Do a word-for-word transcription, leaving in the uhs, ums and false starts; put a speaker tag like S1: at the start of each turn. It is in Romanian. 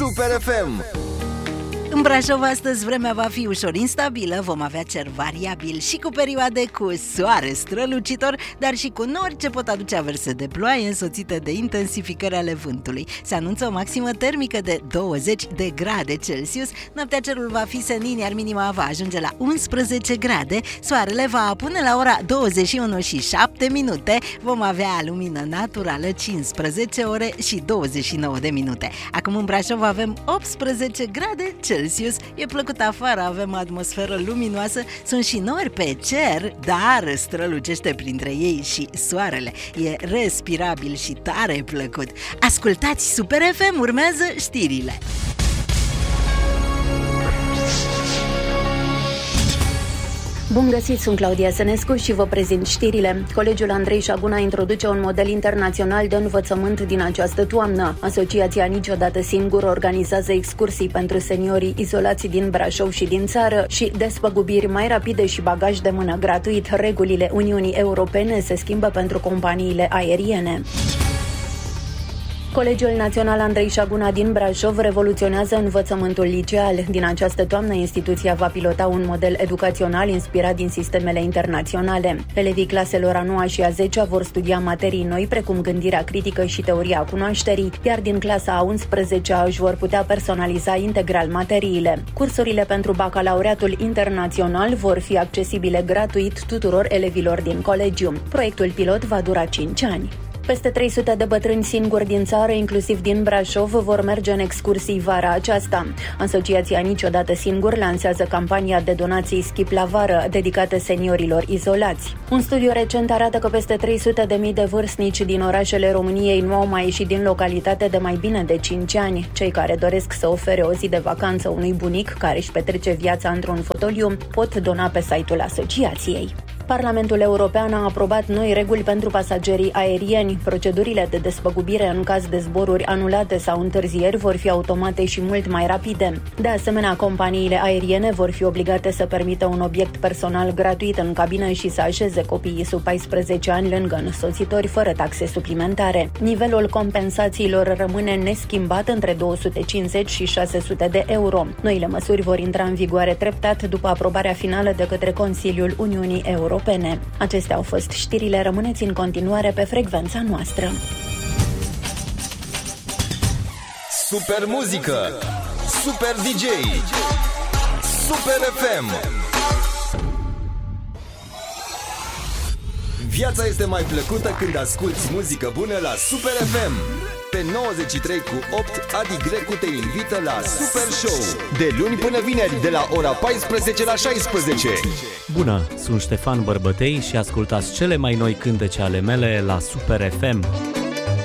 S1: Super F M.
S2: În Brașov astăzi vremea va fi ușor instabilă, vom avea cer variabil și cu perioade cu soare strălucitor, dar și cu nori ce pot aduce averse de ploaie însoțite de intensificări ale vântului. Se anunță o maximă termică de douăzeci de grade Celsius, noaptea cerul va fi senin, iar minima va ajunge la unsprezece grade, soarele va apune la ora douăzeci și unu și șapte minute, vom avea lumină naturală cincisprezece ore și douăzeci și nouă de minute. Acum în Brașov avem optsprezece grade Celsius. E plăcut afară, avem atmosferă luminoasă, sunt și nori pe cer, dar strălucește printre ei și soarele. E respirabil și tare plăcut. Ascultați Super F M, urmează știrile.
S3: Bun găsit, sunt Claudia Sănescu și vă prezint știrile. Colegiul Andrei Șaguna introduce un model internațional de învățământ din această toamnă. Asociația Niciodată Singur organizează excursii pentru seniorii izolați din Brașov și din țară și despăgubiri mai rapide și bagaj de mână gratuit. Regulile Uniunii Europene se schimbă pentru companiile aeriene. Colegiul Național Andrei Șaguna din Brașov revoluționează învățământul liceal. Din această toamnă, instituția va pilota un model educațional inspirat din sistemele internaționale. Elevii claselor a noua și a zecea vor studia materii noi, precum gândirea critică și teoria cunoașterii, iar din clasa a unsprezecea își vor putea personaliza integral materiile. Cursurile pentru bacalaureatul internațional vor fi accesibile gratuit tuturor elevilor din colegiu. Proiectul pilot va dura cinci ani. Peste trei sute de bătrâni singuri din țară, inclusiv din Brașov, vor merge în excursii vara aceasta. Asociația Niciodată Singur lansează campania de donații Schip la vară, dedicată seniorilor izolați. Un studiu recent arată că peste trei sute de mii de vârstnici din orașele României nu au mai ieșit din localitate de mai bine de cinci ani. Cei care doresc să ofere o zi de vacanță unui bunic care își petrece viața într-un fotoliu pot dona pe site-ul asociației. Parlamentul European a aprobat noi reguli pentru pasagerii aerieni. Procedurile de despăgubire în caz de zboruri anulate sau întârzieri vor fi automate și mult mai rapide. De asemenea, companiile aeriene vor fi obligate să permită un obiect personal gratuit în cabină și să așeze copiii sub paisprezece ani lângă însoțitori fără taxe suplimentare. Nivelul compensațiilor rămâne neschimbat între două sute cincizeci și șase sute de euro. Noile măsuri vor intra în vigoare treptat după aprobarea finală de către Consiliul Uniunii Europene. Acestea au fost știrile, rămâneți în continuare pe frecvența noastră.
S1: Super muzică, super D J, Super F M. Viața este mai plăcută când asculti muzică bună la Super F M. Pe nouăzeci și trei cu opt, Adi Grecu te invită la Super Show, de luni până vineri, de la ora paisprezece la șaisprezece.
S4: Bună, sunt Ștefan Bărbătei și ascultați cele mai noi cântece ale mele la Super F M.